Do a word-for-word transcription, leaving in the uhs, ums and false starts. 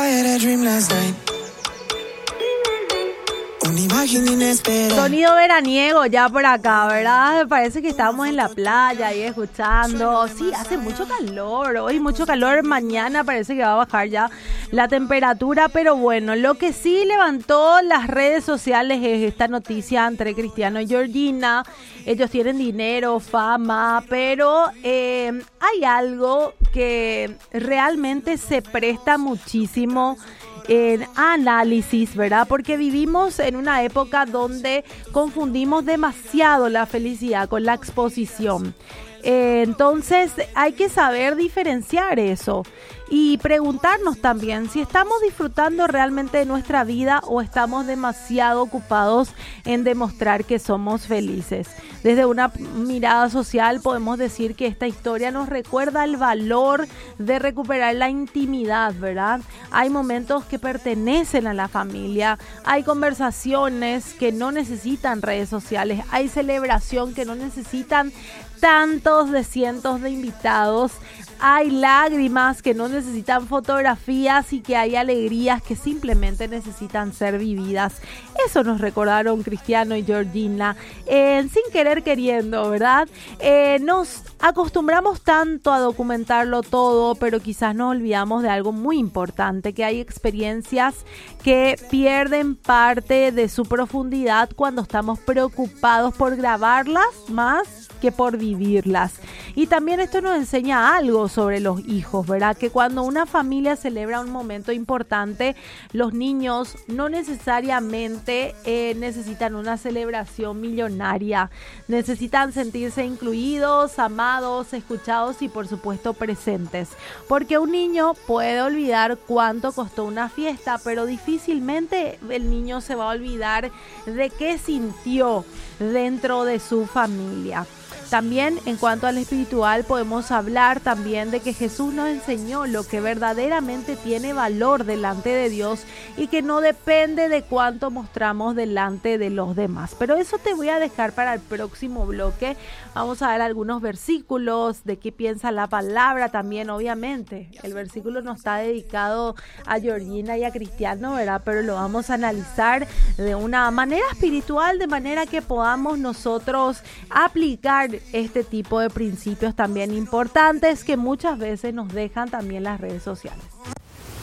had a dream last night. Una imagen inesperada. Sonido veraniego ya por acá, ¿verdad? Me parece que estamos en la playa ahí escuchando. Sí, hace mucho calor, hoy mucho calor, mañana parece que va a bajar ya la temperatura, pero bueno, lo que sí levantó las redes sociales es esta noticia entre Cristiano y Georgina. Ellos tienen dinero, fama, pero eh, hay algo que realmente se presta muchísimo en análisis, ¿verdad? Porque vivimos en una época donde confundimos demasiado la felicidad con la exposición. Eh, entonces hay que saber diferenciar eso y preguntarnos también si estamos disfrutando realmente de nuestra vida o estamos demasiado ocupados en demostrar que somos felices. Desde una mirada social podemos decir que esta historia nos recuerda el valor de recuperar la intimidad, ¿verdad? Hay momentos que pertenecen a la familia, hay conversaciones que no necesitan redes sociales, hay celebración que no necesitan tantos de cientos de invitados, hay lágrimas que no necesitan fotografías y que hay alegrías que simplemente necesitan ser vividas. Eso nos recordaron Cristiano y Georgina, eh, sin querer queriendo, ¿verdad? Eh, nos acostumbramos tanto a documentarlo todo, pero quizás nos olvidamos de algo muy importante, que hay experiencias que pierden parte de su profundidad cuando estamos preocupados por grabarlas más que por vivirlas. Y también esto nos enseña algo sobre los hijos, ¿verdad? Que cuando una familia celebra un momento importante, los niños no necesariamente eh, necesitan una celebración millonaria, necesitan sentirse incluidos, amados, escuchados y por supuesto presentes. Porque un niño puede olvidar cuánto costó una fiesta, pero difícilmente el niño se va a olvidar de qué sintió dentro de su familia. También en cuanto al espiritual podemos hablar también de que Jesús nos enseñó lo que verdaderamente tiene valor delante de Dios y que no depende de cuánto mostramos delante de los demás. Pero eso te voy a dejar para el próximo bloque. Vamos a ver algunos versículos de qué piensa la palabra también, obviamente. El versículo no está dedicado a Georgina y a Cristiano, ¿verdad? Pero lo vamos a analizar de una manera espiritual, de manera que podamos nosotros aplicar este tipo de principios también importantes que muchas veces nos dejan también las redes sociales.